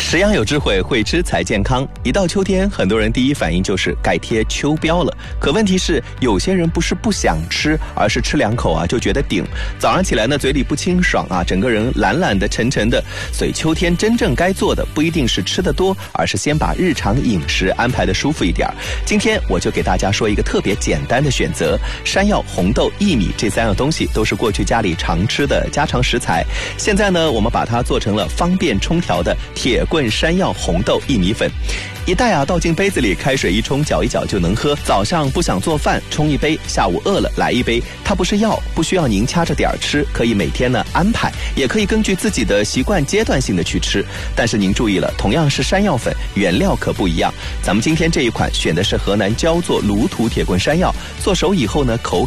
食养有智慧，会吃才健康。一到秋天，很多人第一反应就是该贴秋膘了。可问题是，有些人不是不想吃，而是吃2口啊就觉得顶。早上起来呢，嘴里不清爽啊，整个人懒懒的、沉沉的。所以秋天真正该做的，不一定是吃得多，而是先把日常饮食安排得舒服一点。今天我就给大家说一个特别简单的选择：山药、红豆、薏米这3样东西都是过去家里常吃的家常食材。现在呢，我们把它做成了方便冲调的铁棍山药红豆薏米粉。一袋啊倒进杯子里，开水一冲，搅一搅就能喝。早上不想做饭，冲一杯；下午饿了来一杯。它不是药，不需要您掐着点儿吃，可以每天呢安排，也可以根据自己的习惯阶段性的去吃。但是您注意了，同样是山药粉，原料可不一样。咱们今天这一款选的是河南焦作卤土铁棍山药，做熟以后呢口